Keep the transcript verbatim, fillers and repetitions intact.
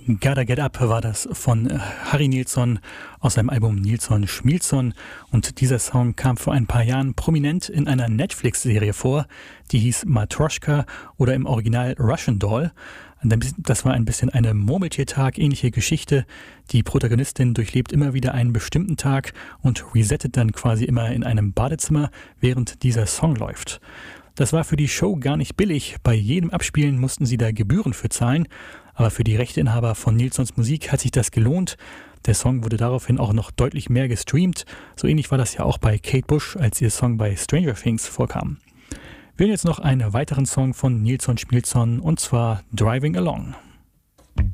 Gotta Get Up war das von Harry Nilsson aus seinem Album Nilsson Schmilsson, und dieser Song kam vor ein paar Jahren prominent in einer Netflix-Serie vor, die hieß Matroschka oder im Original Russian Doll. Das war ein bisschen eine Murmeltiertag-ähnliche Geschichte. Die Protagonistin durchlebt immer wieder einen bestimmten Tag und resettet dann quasi immer in einem Badezimmer, während dieser Song läuft. Das war für die Show gar nicht billig. Bei jedem Abspielen mussten sie da Gebühren für zahlen. Aber für die Rechteinhaber von Nilssons Musik hat sich das gelohnt. Der Song wurde daraufhin auch noch deutlich mehr gestreamt. So ähnlich war das ja auch bei Kate Bush, als ihr Song bei Stranger Things vorkam. Wir hören jetzt noch einen weiteren Song von Nilsson Schmilsson, und zwar Driving Along.